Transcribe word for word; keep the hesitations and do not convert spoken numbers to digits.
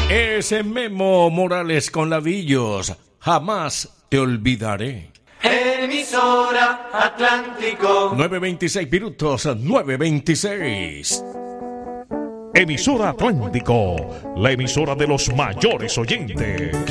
Ese Memo Morales con Lavillos, jamás te olvidaré. Emisora Atlántico. nueve veintiséis minutos, nueve veintiséis. Emisora Atlántico, la emisora de los mayores oyentes.